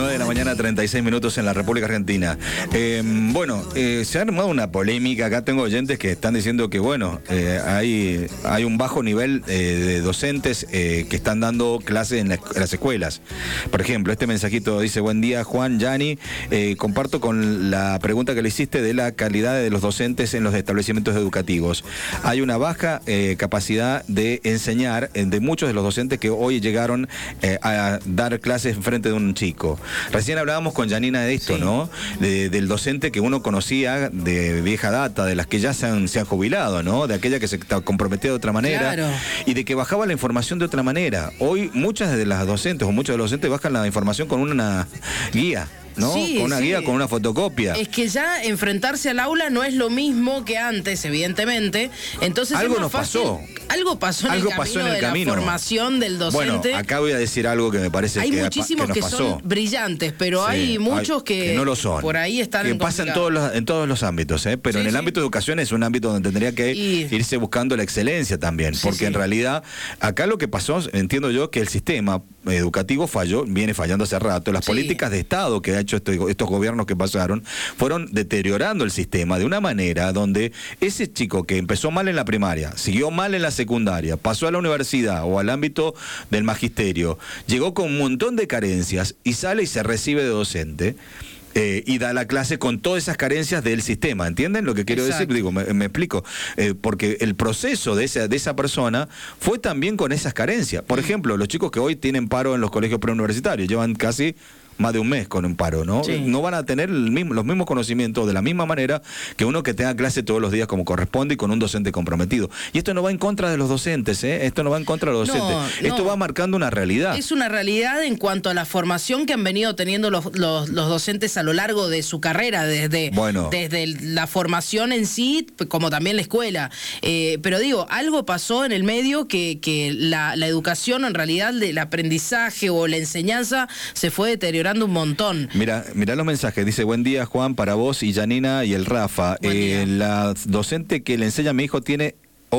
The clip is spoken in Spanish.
9 de la mañana, 36 minutos en la República Argentina. Se ha armado una polémica. Acá tengo oyentes que están diciendo que, hay un bajo nivel de docentes que están dando clases en las escuelas. Por ejemplo, este mensajito dice: buen día, Juan, Yani. Comparto con la pregunta que le hiciste de la calidad de los docentes en los establecimientos educativos. Hay una baja capacidad de enseñar de muchos de los docentes que hoy llegaron a dar clases enfrente de un chico. Recién hablábamos con Janina de esto, sí, ¿no? Del docente que uno conocía de vieja data, de las que ya se han jubilado, ¿no? De aquella que se comprometía de otra manera, claro, y de que bajaba la información de otra manera. Hoy muchas de las docentes o muchos de los docentes bajan la información con una guía, ¿no? Sí, con una guía, con una fotocopia. Es que ya enfrentarse al aula no es lo mismo que antes, evidentemente. Entonces algo nos pasó. Algo pasó en el camino de la formación del docente. Bueno, acá voy a decir algo que me parece hay que muchísimos que son brillantes, pero sí, hay muchos que no lo son. Por ahí están que pasa en todos los ámbitos, pero en el ámbito de educación es un ámbito donde tendría que irse buscando la excelencia también, porque en realidad acá lo que pasó, entiendo yo, que el sistema educativo viene fallando hace rato. Las políticas de Estado que ha hecho estos gobiernos que pasaron fueron deteriorando el sistema de una manera donde ese chico que empezó mal en la primaria, siguió mal en la secundaria, pasó a la universidad o al ámbito del magisterio, llegó con un montón de carencias y sale y se recibe de docente. Y da la clase con todas esas carencias del sistema, ¿entienden lo que quiero decir? Digo, me explico, porque el proceso de esa persona fue también con esas carencias. Por ejemplo, los chicos que hoy tienen paro en los colegios preuniversitarios, llevan casi más de un mes con un paro, ¿no? Sí. No van a tener los mismos conocimientos de la misma manera que uno que tenga clase todos los días como corresponde y con un docente comprometido. Y esto no va en contra de los docentes, Esto no va en contra de los docentes. Esto va marcando una realidad. Es una realidad en cuanto a la formación que han venido teniendo los docentes a lo largo de su carrera, desde la formación en sí, como también la escuela. Pero digo, algo pasó en el medio que la educación, en realidad, el aprendizaje o la enseñanza se fue deteriorando un montón. Mira los mensajes. Dice: buen día, Juan, para vos y Janina y el Rafa. La docente que le enseña a mi hijo tiene